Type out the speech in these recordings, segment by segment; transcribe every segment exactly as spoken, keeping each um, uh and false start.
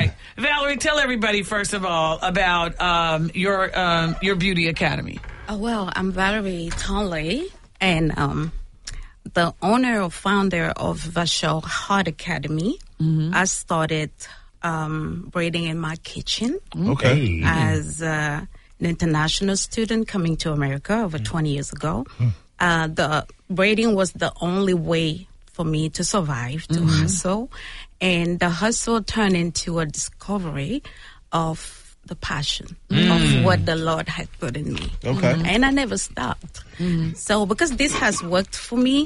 right. Valerie, tell everybody, first of all, about um, your um, your beauty academy. Oh, well, I'm Valerie Tonley, and um, the owner or founder of Vachel Heart Academy. Mm-hmm. I started um, braiding in my kitchen. Okay. As uh, an international student coming to America over mm. twenty years ago. Mm. Uh, the braiding was the only way for me to survive, to mm-hmm. hustle. And the hustle turned into a discovery of the passion mm. of what the Lord had put in me. Okay. Mm-hmm. And I never stopped. Mm-hmm. So because this has worked for me,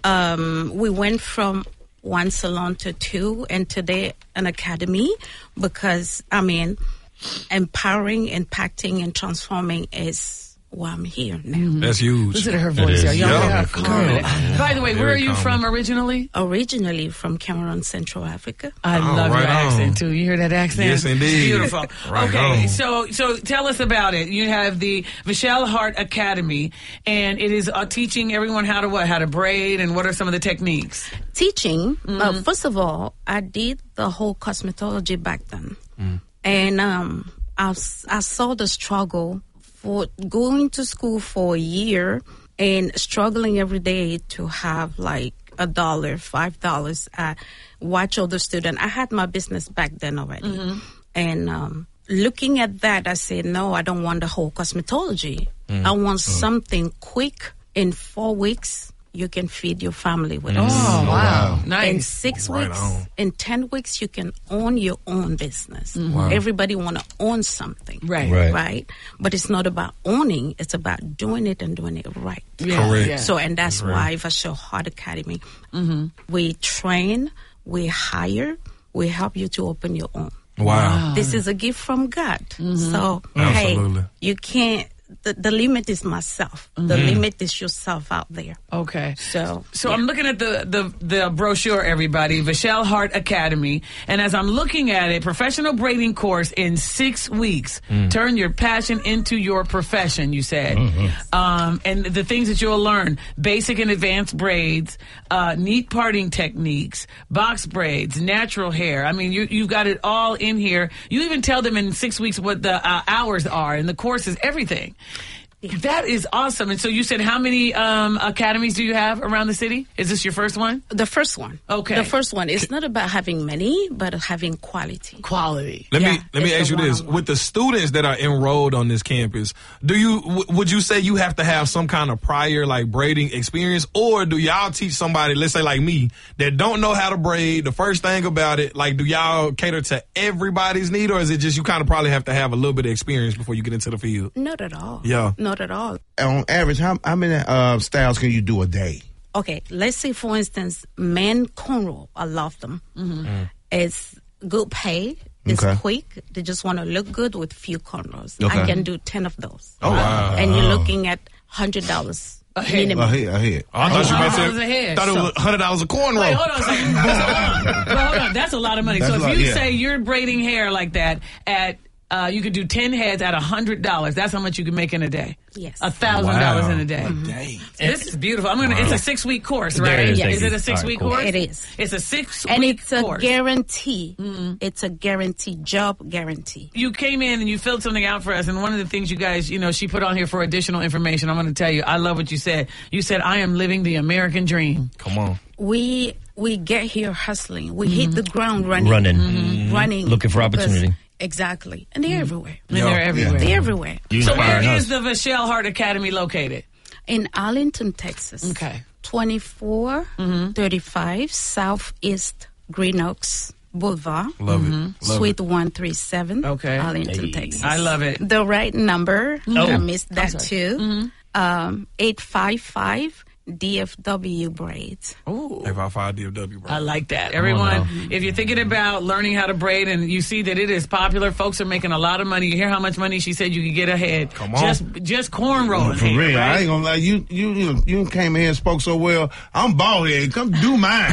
um, we went from one salon to two, and today an academy, because, I mean, empowering, impacting, and transforming is why I'm here now. Mm-hmm. That's huge. Listen to her voice. Y'all yeah. are confident. By the way, where are you confident. from originally? Originally from Cameroon, Central Africa. I oh, love right your on. accent, too. You hear that accent? Yes, indeed. Beautiful. Right okay, on. so so tell us about it. You have the Vachel Heart Academy, and it is uh, teaching everyone how to what? How to braid, and what are some of the techniques? Teaching. Mm-hmm. Uh, first of all, I did the whole cosmetology back then. Mm. And um, I, I saw the struggle for going to school for a year and struggling every day to have like a dollar, five dollars. I watch other students. I had my business back then already. Mm-hmm. And um, looking at that, I said, no, I don't want the whole cosmetology. Mm. I want mm. something quick. In four weeks, you can feed your family with mm. it. Oh, wow. Nice. In six right weeks, on. in ten weeks, you can own your own business. Mm-hmm. Wow. Everybody want to own something. Right. Right. Right. But it's not about owning. It's about doing it and doing it right. Yeah. Correct. Yeah. So, and that's Right. why Vachel Heart Academy, mm-hmm. we train, we hire, we help you to open your own. Wow. This is a gift from God. Mm-hmm. So, Absolutely. hey, you can't, the, the limit is myself. Mm-hmm. The limit is yourself out there. Okay. So, So yeah. I'm looking at the, the, the brochure, everybody, Vachel Heart Academy. And as I'm looking at it, professional braiding course in six weeks. Mm. Turn your passion into your profession, you said. Mm-hmm. Um, and the things that you'll learn, basic and advanced braids, uh, neat parting techniques, box braids, natural hair. I mean, you, you've got it all in here. You even tell them in six weeks what the uh, hours are, and the course is everything. That is awesome. And so you said how many um, academies do you have around the city? Is this your first one? The first one. Okay. The first one. It's not about having many, but having quality. Quality. Let Yeah, me let me it's ask the you this: one-on-one. with the students that are enrolled on this campus, do you w- would you say you have to have some kind of prior like braiding experience, or do y'all teach somebody, let's say like me, that don't know how to braid? The first thing about it, like, do y'all cater to everybody's need, or is it just you kind of probably have to have a little bit of experience before you get into the field? Not at all. Yeah. Not at all. On average, how, how many uh, styles can you do a day? Okay, let's say, for instance, men cornrow. I love them. Mm-hmm. Mm. It's good pay. It's Okay. quick. They just want to look good with few cornrows. Okay. I can do ten of those. Oh, wow. And you're looking at one hundred dollars head. minimum. Ahead, ahead. I thought you meant $100 to- a head. thought it was hundred dollars a cornrow. Wait, hold on a second. Hold on. Well, hold on. That's a lot of money. That's so if a lot, you yeah. say you're braiding hair like that at, uh, you could do ten heads at one hundred dollars. That's how much you can make in a day. Yes. A thousand dollars in a day. Dang. This is beautiful. I'm gonna. It's a six week course, right? There it is. Yes. Is it a Thank you. six week All right, course? It is. It's a six And week it's a course. guarantee. It's a guarantee, job guarantee. You came in and you filled something out for us, and one of the things you guys, you know, she put on here for additional information. I'm going to tell you, I love what you said. You said, "I am living the American dream." Come on. We we get here hustling. We hit the ground running. Running. Mm-hmm. Running. Looking for because- opportunity. Exactly. And they're everywhere. And Yeah. they're everywhere. They're everywhere. You So where inspiring is us. the Vachel Heart Academy located? In Arlington, Texas. Okay. twenty-four thirty-five Southeast Green Oaks Boulevard. Love it. Love Suite one three seven. Okay. Arlington, Hey. Texas. I love it. The right number. Oh. I missed that too. Um, eight five five D F W braids. Ooh. F I five D F W, bro. I like that. Everyone, if you're thinking about learning how to braid and you see that it is popular, folks are making a lot of money. You hear how much money she said you could get ahead. Come on. Just just cornrowing. For hair, real, right? I ain't gonna lie. You, you, you, you came in here and spoke so well. I'm bald headed. Come do mine.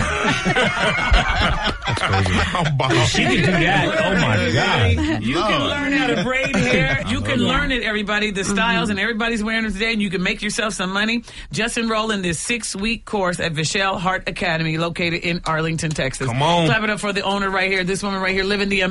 I'm bald. She can do that. Oh my God. You can learn how to braid hair. You can learn it, everybody, the styles, and everybody's wearing them today, and you can make yourself some money. Just enroll in this six-week course at Vachel Heart Academy, located in Arlington, Texas. Come on. Clap it up for the owner right here, this woman right here, living the